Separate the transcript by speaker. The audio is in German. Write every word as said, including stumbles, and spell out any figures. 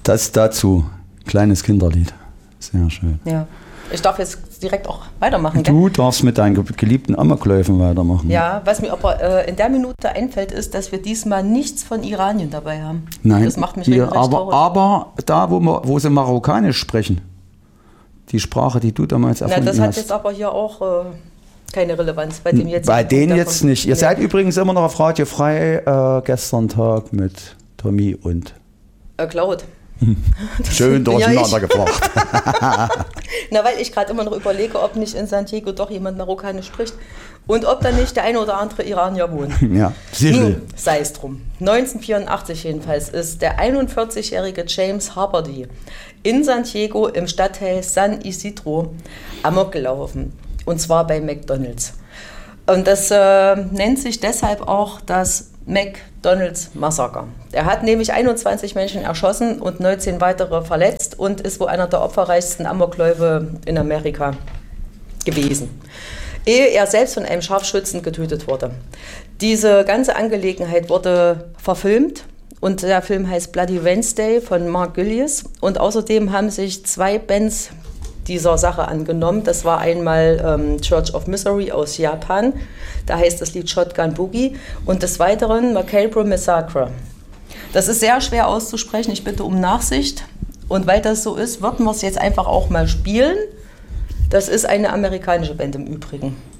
Speaker 1: Das dazu, kleines Kinderlied. Sehr schön.
Speaker 2: Ja. Ich darf jetzt direkt auch weitermachen.
Speaker 1: Du
Speaker 2: gell?
Speaker 1: darfst mit deinen geliebten Amokläufen weitermachen.
Speaker 2: Ja, was mir aber äh, in der Minute einfällt, ist, dass wir diesmal nichts von Iranien dabei haben.
Speaker 1: Nein,
Speaker 2: das macht mich
Speaker 1: hier,
Speaker 2: recht
Speaker 1: aber,
Speaker 2: traurig.
Speaker 1: aber da, wo, wir, wo sie Marokkanisch sprechen, die Sprache, die du damals
Speaker 2: Na,
Speaker 1: erfunden
Speaker 2: das hat
Speaker 1: hast.
Speaker 2: jetzt aber hier auch äh, keine Relevanz bei dem jetzt.
Speaker 1: Bei denen jetzt
Speaker 2: davon.
Speaker 1: nicht. Ihr
Speaker 2: Nee.
Speaker 1: seid übrigens immer noch auf Radio Frei, äh, gestern Tag mit Tommy und
Speaker 2: Äh, Claude.
Speaker 1: schön
Speaker 2: bin ja
Speaker 1: durcheinander
Speaker 2: ich.
Speaker 1: gebracht.
Speaker 2: Na, weil ich gerade immer noch überlege, ob nicht in Santiago doch jemand Marokkanisch spricht und ob da nicht der eine oder andere Iranier wohnt.
Speaker 1: Ja, sicher.
Speaker 2: Nun, sei es drum. neunzehnhundertvierundachtzig jedenfalls ist der einundvierzigjährige James Harberdy in Santiago im Stadtteil San Isidro amok gelaufen. Und zwar bei McDonald's. Und das äh, nennt sich deshalb auch das McDonald's Massaker. Er hat nämlich einundzwanzig Menschen erschossen und neunzehn weitere verletzt und ist wohl einer der opferreichsten Amokläufe in Amerika gewesen, ehe er selbst von einem Scharfschützen getötet wurde. Diese ganze Angelegenheit wurde verfilmt und der Film heißt Bloody Wednesday von Mark Gillies und außerdem haben sich zwei Bands dieser Sache angenommen. Das war einmal ähm, Church of Misery aus Japan, da heißt das Lied Shotgun Boogie und des Weiteren Macabre Massacre. Das ist sehr schwer auszusprechen, ich bitte um Nachsicht und weil das so ist, würden wir es jetzt einfach auch mal spielen. Das ist eine amerikanische Band im Übrigen.